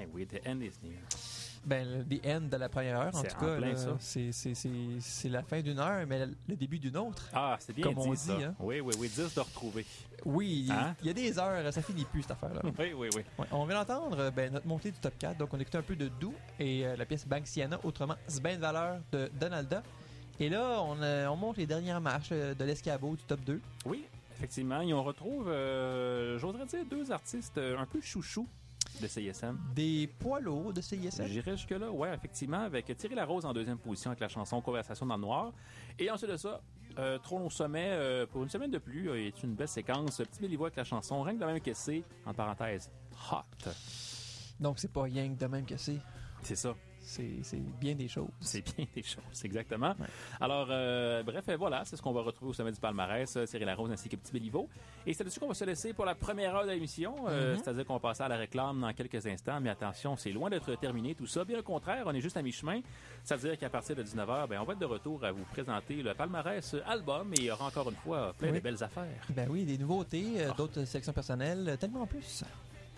oui, The End is Near. Ben, the end de la première heure, en C'est tout en cas. plein Là, ça. c'est la fin d'une heure, mais le début d'une autre. Ah, c'est bien Comme dit, on ça. dit, hein. Oui, 10 de retrouver. Oui, Hein? il y a des heures, ça finit plus, cette affaire-là. Oui. Ouais, on vient d'entendre notre montée du top 4. Donc, on écoutait un peu de Do et la pièce Banksiana, autrement Sbain Valeur de Donalda. Et là, on monte les dernières marches de l'escabeau du top 2. Oui, effectivement. Et on retrouve, j'oserais dire, 2 artistes un peu chouchous de CISM. Des poids lourds de CISM. J'irais jusque-là, ouais, effectivement, avec Thierry Larose en deuxième position avec la chanson Conversation dans le noir. Et ensuite de ça, Trône au sommet, pour une semaine de plus, est une belle séquence. Petit Béliveau avec la chanson Rien que de même que c'est, en parenthèse, hot. Donc, c'est pas rien que de même que c'est. C'est ça. C'est bien des choses. C'est bien des choses, exactement. Ouais. Alors, bref, voilà, c'est ce qu'on va retrouver au sommet du palmarès, Thierry Larose ainsi que Petit Béliveau. Et c'est là-dessus qu'on va se laisser pour la première heure de l'émission, c'est-à-dire qu'on va passer à la réclame dans quelques instants, mais attention, c'est loin d'être terminé tout ça. Bien au contraire, on est juste à mi-chemin, c'est-à-dire qu'à partir de 19h, on va être de retour à vous présenter le palmarès album et il y aura encore une fois plein de belles affaires. Ben oui, des nouveautés, d'autres sections personnelles, tellement plus.